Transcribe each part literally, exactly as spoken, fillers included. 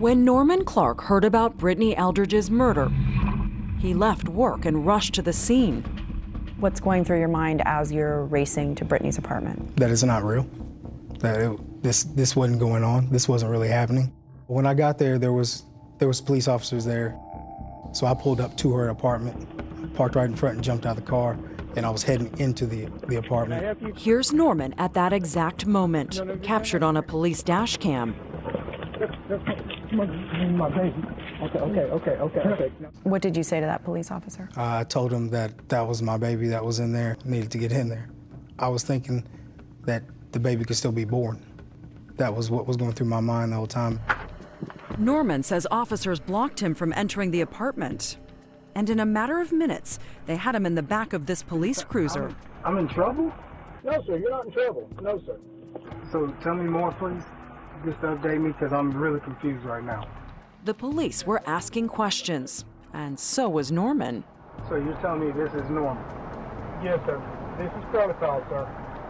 When Norman Clark heard about Brittany Eldridge's murder, he left work and rushed to the scene. What's going through your mind as you're racing to Brittany's apartment? That it's not real. That it, this this wasn't going on. This wasn't really happening. When I got there, there was there was police officers there. So I pulled up to her apartment, parked right in front and jumped out of the car, and I was heading into the, the apartment. Here's Norman at that exact moment, captured on a police dash cam. My baby. Okay, okay, okay, okay, okay. What did you say to that police officer? Uh, I told him that that was my baby that was in there, needed to get in there. I was thinking that the baby could still be born. That was what was going through my mind the whole time. Norman says officers blocked him from entering the apartment. And in a matter of minutes, they had him in the back of this police cruiser. I'm, I'm in trouble? No, sir, you're not in trouble. No, sir. So tell me more, please. Just update me, because I'm really confused right now. The police were asking questions, and so was Norman. So you're telling me this is normal? Yes, sir. This is protocol, sir.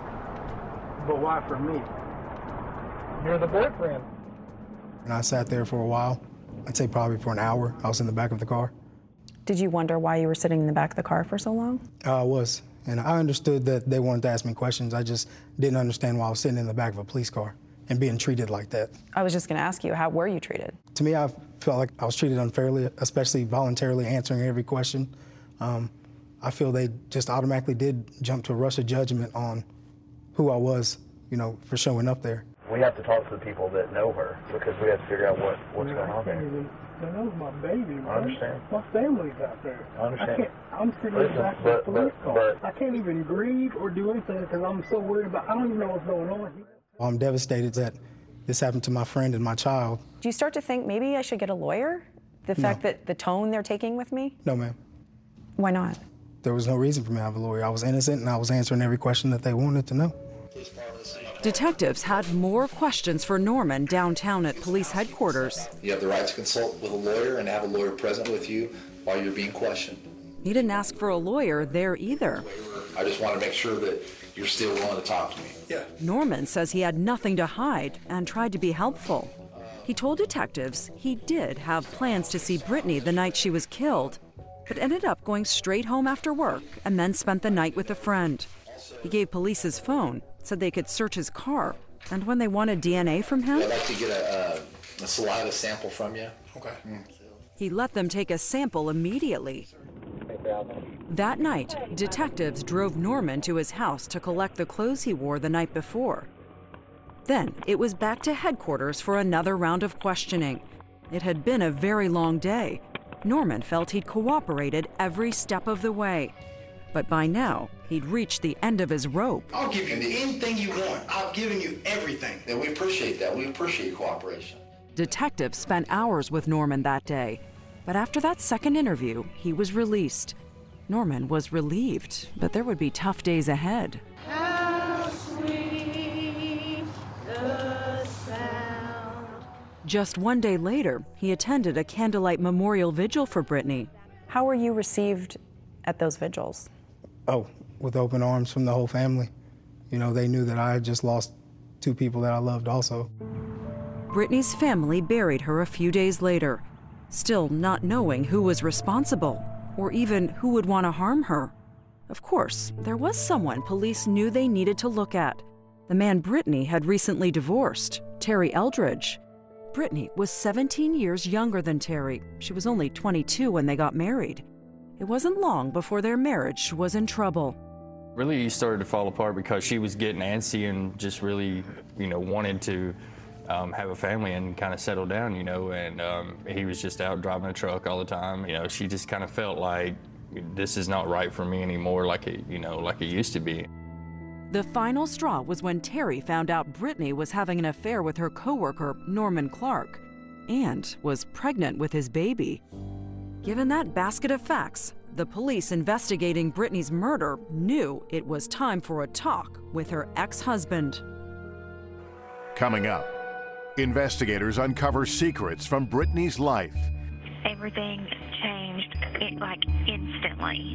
But why for me? You're the boyfriend. And I sat there for a while. I'd say probably for an hour. I was in the back of the car. Did you wonder why you were sitting in the back of the car for so long? Uh, I was. And I understood that they wanted to ask me questions. I just didn't understand why I was sitting in the back of a police car and being treated like that. I was just going to ask you, how were you treated? To me, I felt like I was treated unfairly, especially voluntarily answering every question. Um, I feel they just automatically did jump to a rush of judgment on who I was, you know, for showing up there. We have to talk to the people that know her, because we have to figure out what, what's Man, going on there. Even, that was my baby, man. I understand. My family's out there. I understand. I can't, I'm sitting in the Listen, back of but- the police but- car. but- I can't even breathe or do anything because I'm so worried about, I don't even know what's going on here. I'm devastated that this happened to my friend and my child. Do you start to think maybe I should get a lawyer? The fact No. that the tone they're taking with me? No, ma'am. Why not? There was no reason for me to have a lawyer. I was innocent, and I was answering every question that they wanted to know. Detectives had more questions for Norman downtown at police headquarters. You have the right to consult with a lawyer and have a lawyer present with you while you're being questioned. He didn't ask for a lawyer there either. I just want to make sure that you're still willing to talk to me. Yeah. Norman says he had nothing to hide and tried to be helpful. He told detectives he did have plans to see Brittany the night she was killed, but ended up going straight home after work and then spent the night with a friend. He gave police his phone, said they could search his car, and when they wanted D N A from him, I'd like to get a, a, a saliva sample from you. Okay. Mm. he let them take a sample immediately. That night, detectives drove Norman to his house to collect the clothes he wore the night before. Then it was back to headquarters for another round of questioning. It had been a very long day. Norman felt he'd cooperated every step of the way. But by now, he'd reached the end of his rope. I'll give you anything you want. I've given you everything. And we appreciate that. We appreciate cooperation. Detectives spent hours with Norman that day. But after that second interview, he was released. Norman was relieved, but there would be tough days ahead. How sweet the sound. Just one day later, he attended a candlelight memorial vigil for Brittany. How were you received at those vigils? Oh, with open arms from the whole family. You know, they knew that I had just lost two people that I loved also. Brittany's family buried her a few days later, still not knowing who was responsible or even who would want to harm her. Of course, there was someone police knew they needed to look at. The man Brittany had recently divorced, Terry Eldridge. Brittany was seventeen years younger than Terry. She was only twenty-two when they got married. It wasn't long before their marriage was in trouble. Really started to fall apart because she was getting antsy and just really, you know, wanted to um, have a family and kind of settle down, you know, and um, he was just out driving a truck all the time. You know, she just kind of felt like this is not right for me anymore, like it, you know, like it used to be. The final straw was when Terry found out Brittany was having an affair with her coworker, Norman Clark, and was pregnant with his baby. Given that basket of facts, the police investigating Brittany's murder knew it was time for a talk with her ex-husband. Coming up, investigators uncover secrets from Brittany's life. Everything changed, it, like, instantly.